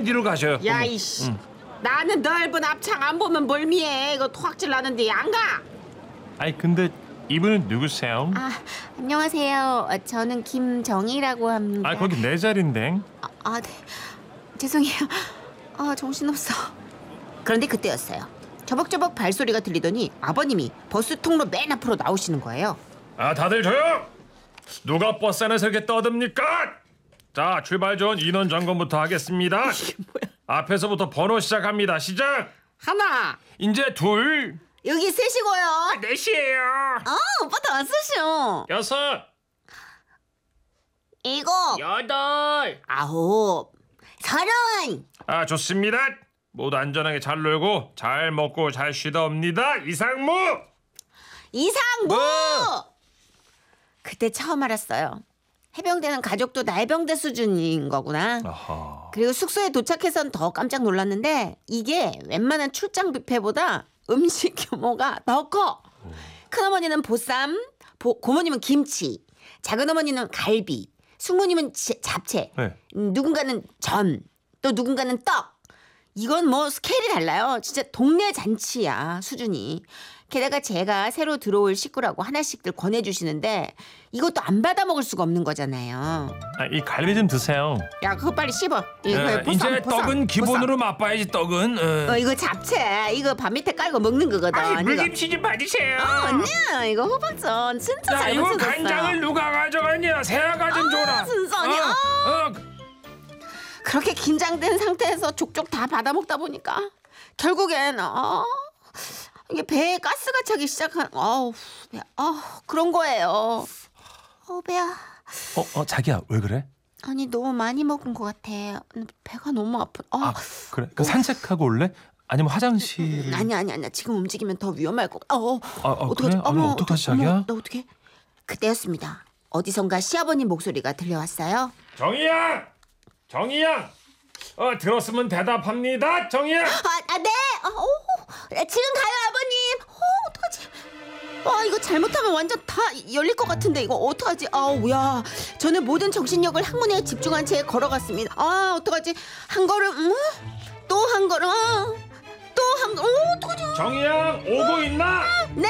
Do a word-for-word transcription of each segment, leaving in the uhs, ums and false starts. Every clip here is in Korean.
맨 뒤로 가셔요. 야 어머. 이씨. 응. 나는 넓은 앞창 안 보면 멀미해. 이거 토악질 나는데 안 가. 아니 근데 이분은 누구세요? 아, 안녕하세요. 어, 저는 김정희라고 합니다. 아 거기 내 자리인데. 아, 아, 네. 죄송해요. 아, 정신없어. 그런데 그때였어요. 저벅저벅 발소리가 들리더니 아버님이 버스 통로 맨 앞으로 나오시는 거예요. 아 다들 조용! 누가 버스 안에서 이렇게 떠듭니까? 자 출발 전 인원 점검부터 하겠습니다. 이게 뭐야? 앞에서부터 번호 시작합니다. 시작! 하나. 이제 둘 여기 셋이고요. 넷이에요. 어, 오빠 다 쓰셔. 여섯 일곱. 여덟 아홉. 서른. 아 좋습니다. 모두 안전하게 잘 놀고 잘 먹고 잘 쉬다 옵니다. 이상무! 이상무. 뭐? 그때 처음 알았어요. 해병대는 가족도 날병대 수준인 거구나. 아하. 그리고 숙소에 도착해선 더 깜짝 놀랐는데 이게 웬만한 출장 뷔페보다 음식 규모가 더 커. 큰어머니는 보쌈, 보, 고모님은 김치, 작은어머니는 갈비, 숙모님은 지, 잡채, 네. 음, 누군가는 전, 또 누군가는 떡. 이건 뭐 스케일이 달라요. 진짜 동네 잔치야 수준이. 게다가 제가 새로 들어올 식구라고 하나씩들 권해주시는데 이것도 안 받아 먹을 수가 없는 거잖아요. 아, 이 갈비 좀 드세요. 야 그거 빨리 씹어. 이거 예, 보쌈, 이제 보쌈, 떡은 기본으로 보쌈. 맛봐야지 떡은. 어. 어, 이거 잡채. 이거 밥 밑에 깔고 먹는 거거든. 아이, 이거. 물김치 좀 받으세요. 어, 언니야 이거 호박전 진짜 야, 잘 이거 붙여졌어요. 간장을 누가 가져갔냐? 새아가 좀 줘라. 진짜 언니. 어, 아. 어. 그렇게 긴장된 상태에서 족족 다 받아 먹다 보니까 결국엔 어, 이게 배에 가스가 차기 시작한. 어우, 배, 어, 그런 거예요. 어 배야. 어, 어, 자기야 왜 그래? 아니 너무 많이 먹은 것 같아. 배가 너무 아파. 어. 아, 그래. 그 산책하고 올래? 아니면 화장실? 아니 아니 아니 지금 움직이면 더 위험할 것. 어, 아, 아, 어떡하지? 그래? 아, 그럼 어떡하지, 어머, 자기야? 나 어떻게? 그때였습니다. 어디선가 시아버님 목소리가 들려왔어요. 정희양, 정희양. 어 들었으면 대답합니다, 정희양. 아, 아 네. 아, 오, 지금 가요 아버님. 어, 어떡하지? 아 이거 잘못하면 완전 다 열릴 것 같은데 이거 어떡하지? 아우 야, 저는 모든 정신력을 항문에 집중한 채 걸어갔습니다. 아 어떡하지? 한 걸음, 음? 또 한 걸음, 또 한 걸음. 어, 어떡하지? 정희양 오고 있나? 네.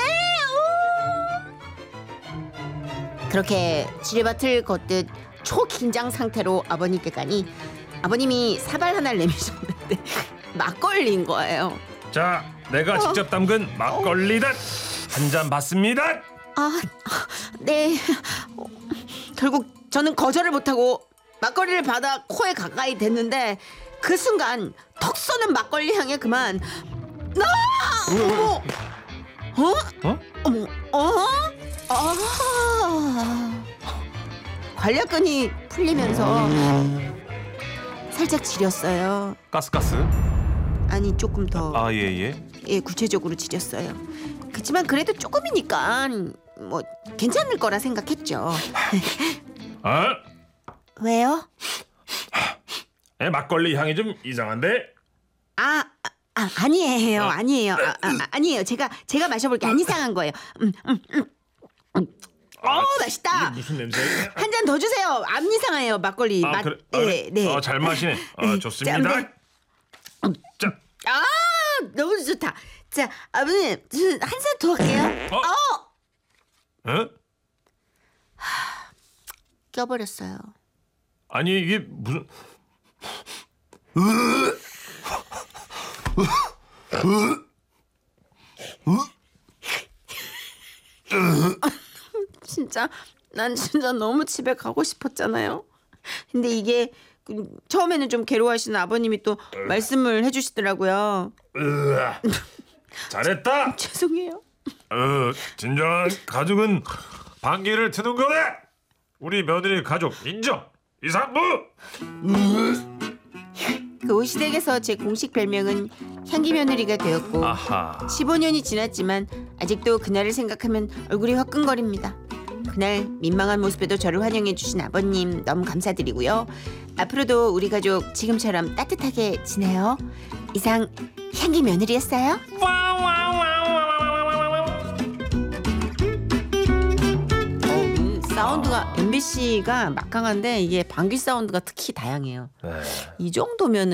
오. 그렇게 지뢰밭을 걷듯 초긴장 상태로 아버님께 가니 아버님이 사발 하나를 내미셨는데 막걸리인 거예요. 자, 내가 직접 담근 막걸리다. 한 잔 받습니다. 아, 네. 어, 결국 저는 거절을 못하고 막걸리를 받아 코에 가까이 댔는데 그 순간 턱 쏘는 막걸리 향에 그만. 아! 어머, 어? 어? 어머, 어? 아. 관략근이 풀리면서 살짝 지렸어요. 가스 가스. 아니 조금 더. 아, 예, 예. 예, 구체적으로 지렸어요. 그렇지만 그래도 조금이니까 뭐 괜찮을 거라 생각했죠. 어? 왜요? 에, 막걸리 향이 좀 이상한데? 아, 아 아니에요, 아니에요, 아, 아, 아니에요. 제가 제가 마셔볼게. 안 이상한 거예요. 음, 음, 음. 음. 아, 어, 맛있다. 이게 무슨 냄새야? 한 잔 더 주세요. 안 이상해요, 막걸리 아, 맛. 그래. 네, 네. 어, 잘 마시네. 어, 좋습니다. 자, 네. 자, 아, 너무 좋다. 자, 아버님, 한 잔 더 할게요. 어? 어, 어? 껴버렸어요. 아니 이게 무슨? 진짜 난 진짜 너무 집에 가고 싶었잖아요. 근데 이게 그 처음에는 좀 괴로워하시는 아버님이 또 말씀을 해주시더라고요. 으아, 잘했다. 죄송해요. 어, 진정한 가족은 방귀를 트는 거다. 우리 며느리 가족 인정. 이상무. 그 시댁에서 제 공식 별명은 향기 며느리가 되었고 아하. 십오 년이 지났지만 아직도 그날을 생각하면 얼굴이 화끈거립니다. 그날 민망한 모습에도 저를 환영해 주신 아버님 너무 감사드리고요. 앞으로도 우리 가족 지금처럼 따뜻하게 지내요. 이상 향기 며느리였어요. 사운드가 엠비씨가 막강한데 이게 방귀 사운드가 특히 다양해요. 네. 이 정도면